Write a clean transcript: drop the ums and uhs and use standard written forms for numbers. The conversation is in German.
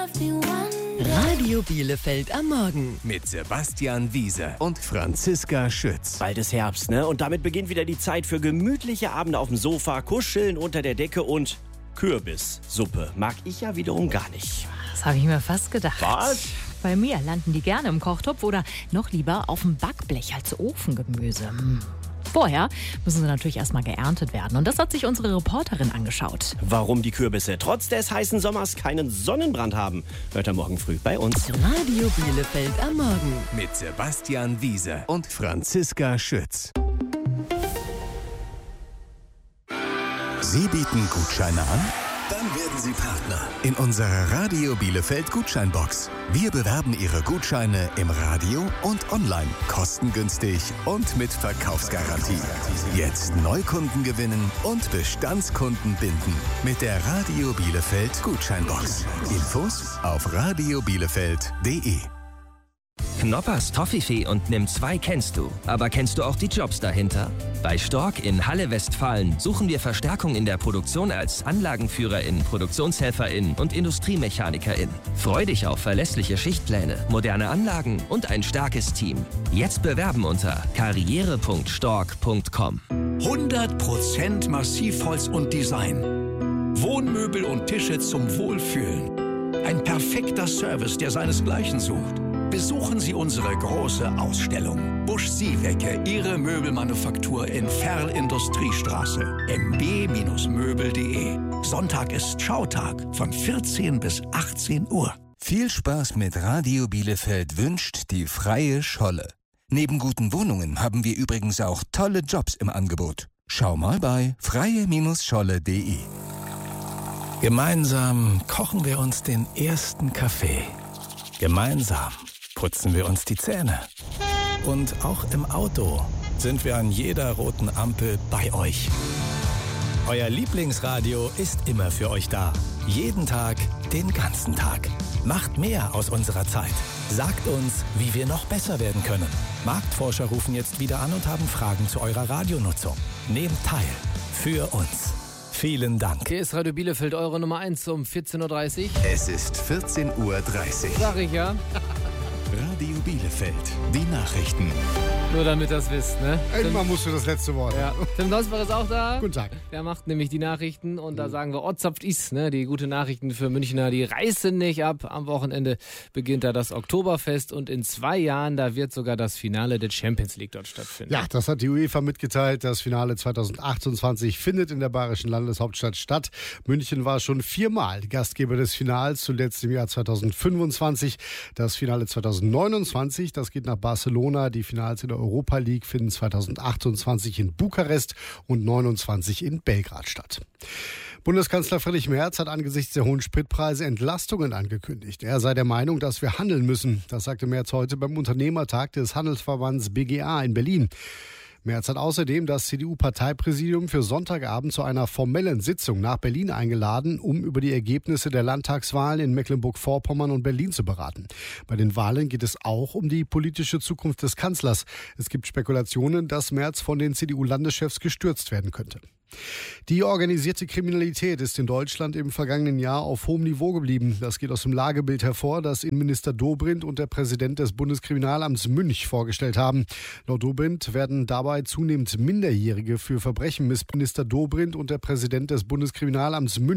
Radio Bielefeld am Morgen. Mit Sebastian Wiese und Franziska Schütz. Bald ist Herbst, ne? Und damit beginnt wieder die Zeit für gemütliche Abende auf dem Sofa, Kuscheln unter der Decke und Kürbissuppe. Mag ich ja wiederum gar nicht. Das habe ich mir fast gedacht. Was? Bei mir landen die gerne im Kochtopf oder noch lieber auf dem Backblech als Ofengemüse. Vorher müssen sie natürlich erstmal geerntet werden. Und das hat sich unsere Reporterin angeschaut. Warum die Kürbisse trotz des heißen Sommers keinen Sonnenbrand haben, hört er morgen früh bei uns. Radio Bielefeld am Morgen. Mit Sebastian Wiese und Franziska Schütz. Sie bieten Gutscheine an? Dann werden Sie Partner in unserer Radio Bielefeld Gutscheinbox. Wir bewerben Ihre Gutscheine im Radio und online. Kostengünstig und mit Verkaufsgarantie. Jetzt Neukunden gewinnen und Bestandskunden binden. Mit der Radio Bielefeld Gutscheinbox. Infos auf radiobielefeld.de. Knoppers Toffifee und Nimm 2 kennst du. Aber kennst du auch die Jobs dahinter? Bei Stork in Halle Westfalen suchen wir Verstärkung in der Produktion als Anlagenführerin, Produktionshelferin und Industriemechanikerin. Freu dich auf verlässliche Schichtpläne, moderne Anlagen und ein starkes Team. Jetzt bewerben unter karriere.stork.com. 100% Massivholz und Design. Wohnmöbel und Tische zum Wohlfühlen. Ein perfekter Service, der seinesgleichen sucht. Besuchen Sie unsere große Ausstellung. Busch-Siewecke, Ihre Möbelmanufaktur in Ferl-Industriestraße. mb-möbel.de. Sonntag ist Schautag von 14 bis 18 Uhr. Viel Spaß mit Radio Bielefeld wünscht die Freie Scholle. Neben guten Wohnungen haben wir übrigens auch tolle Jobs im Angebot. Schau mal bei freie-scholle.de. Gemeinsam kochen wir uns den ersten Kaffee. Gemeinsam putzen wir uns die Zähne. Und auch im Auto sind wir an jeder roten Ampel bei euch. Euer Lieblingsradio ist immer für euch da. Jeden Tag, den ganzen Tag. Macht mehr aus unserer Zeit. Sagt uns, wie wir noch besser werden können. Marktforscher rufen jetzt wieder an und haben Fragen zu eurer Radionutzung. Nehmt teil. Für uns. Vielen Dank. Hier ist Radio Bielefeld, eure Nummer 1 um 14.30 Uhr. Es ist 14.30 Uhr. Sag ich ja. Radio Bielefeld. Die Nachrichten. Nur damit ihr das wisst, ne? Irgendwann musst du das letzte Wort. Ja. Tim Dosbach ist auch da. Guten Tag. Der macht nämlich die Nachrichten und da sagen wir, Otzapft is, ne? Die gute Nachrichten für Münchner, die reißen nicht ab. Am Wochenende beginnt da das Oktoberfest und in 2 Jahren, da wird sogar das Finale der Champions League dort stattfinden. Ja, das hat die UEFA mitgeteilt. Das Finale 2028 findet in der bayerischen Landeshauptstadt statt. München war schon 4-mal Gastgeber des Finals, zuletzt im Jahr 2025. Das Finale 2029, das geht nach Barcelona. Die Finals in der Europa League finden 2028 in Bukarest und 29 in Belgrad statt. Bundeskanzler Friedrich Merz hat angesichts der hohen Spritpreise Entlastungen angekündigt. Er sei der Meinung, dass wir handeln müssen. Das sagte Merz heute beim Unternehmertag des Handelsverbands BGA in Berlin. Merz hat außerdem das CDU-Parteipräsidium für Sonntagabend zu einer formellen Sitzung nach Berlin eingeladen, um über die Ergebnisse der Landtagswahlen in Mecklenburg-Vorpommern und Berlin zu beraten. Bei den Wahlen geht es auch um die politische Zukunft des Kanzlers. Es gibt Spekulationen, dass Merz von den CDU-Landeschefs gestürzt werden könnte. Die organisierte Kriminalität ist in Deutschland im vergangenen Jahr auf hohem Niveau geblieben. Das geht aus dem Lagebild hervor, das Innenminister Dobrindt und der Präsident des Bundeskriminalamts Münch vorgestellt haben. Laut Dobrindt werden dabei zunehmend Minderjährige für Verbrechen missbraucht. Minister Dobrindt und der Präsident des Bundeskriminalamts Münch